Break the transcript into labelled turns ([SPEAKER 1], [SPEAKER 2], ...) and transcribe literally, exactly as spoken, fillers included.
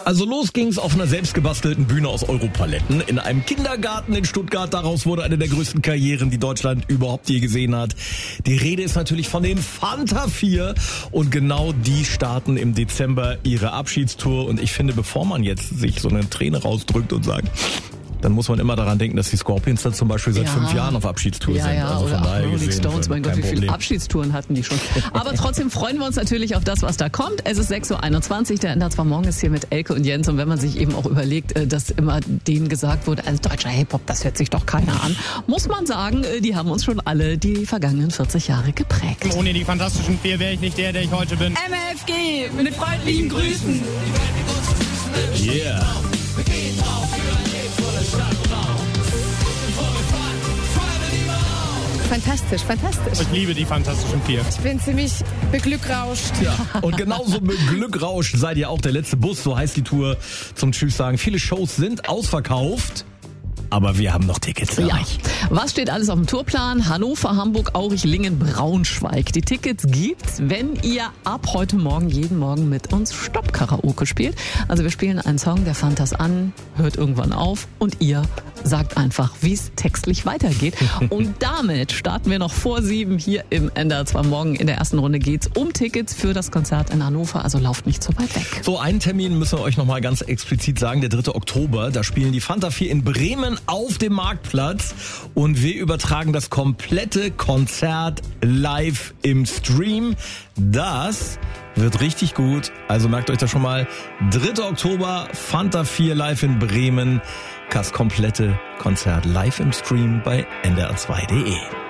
[SPEAKER 1] Also los ging's auf einer selbstgebastelten Bühne aus Europaletten in einem Kindergarten in Stuttgart. Daraus wurde eine der größten Karrieren, die Deutschland überhaupt je gesehen hat. Die Rede ist natürlich von den Fanta vier und genau die starten im Dezember ihre Abschiedstour. Und ich finde, bevor man jetzt sich so eine Träne rausdrückt und sagt, dann muss man immer daran denken, dass die Scorpions dann zum Beispiel seit ja. fünf Jahren auf Abschiedstour
[SPEAKER 2] ja,
[SPEAKER 1] sind.
[SPEAKER 2] Ja,
[SPEAKER 1] also
[SPEAKER 2] oder
[SPEAKER 1] von daher
[SPEAKER 2] Rolling
[SPEAKER 1] gesehen,
[SPEAKER 2] Stones, mein Gott, wie viele
[SPEAKER 1] Problem.
[SPEAKER 2] Abschiedstouren hatten die schon. Aber trotzdem freuen wir uns natürlich auf das, was da kommt. Es ist sechs Uhr einundzwanzig, der Ender zwar morgen ist hier mit Elke und Jens. Und wenn man sich eben auch überlegt, dass immer denen gesagt wurde, als deutscher Hip-Hop, das hört sich doch keiner an, muss man sagen, die haben uns schon alle die vergangenen vierzig Jahre geprägt.
[SPEAKER 3] Ohne die Fantastischen Vier wäre ich nicht der, der ich heute bin.
[SPEAKER 2] M F G mit freundlichen Grüßen.
[SPEAKER 1] Yeah.
[SPEAKER 4] Fantastisch, fantastisch.
[SPEAKER 3] Ich liebe die Fantastischen Vier.
[SPEAKER 4] Ich bin ziemlich beglückrauscht.
[SPEAKER 1] Ja, und genauso beglückrauscht seid ihr auch. Der letzte Bus, so heißt die Tour zum Tschüss sagen. Viele Shows sind ausverkauft. Aber wir haben noch Tickets für
[SPEAKER 2] ja.
[SPEAKER 1] euch.
[SPEAKER 2] Was steht alles auf dem Tourplan? Hannover, Hamburg, Aurich, Lingen, Braunschweig. Die Tickets gibt's, wenn ihr ab heute Morgen jeden Morgen mit uns Stopp-Karaoke spielt. Also wir spielen einen Song, der Fantas an, hört irgendwann auf und ihr sagt einfach, wie es textlich weitergeht. Und damit starten wir noch vor sieben hier im N D R zwei morgen. In der ersten Runde geht's um Tickets für das Konzert in Hannover. Also lauft nicht so weit weg.
[SPEAKER 1] So, einen Termin müssen wir euch noch mal ganz explizit sagen. Der dritte Oktober, da spielen die Fanta vier in Bremen auf dem Marktplatz und wir übertragen das komplette Konzert live im Stream. Das wird richtig gut. Also merkt euch das schon mal. dritter Oktober, Fanta vier live in Bremen. Das komplette Konzert live im Stream bei N D R zwei punkt de.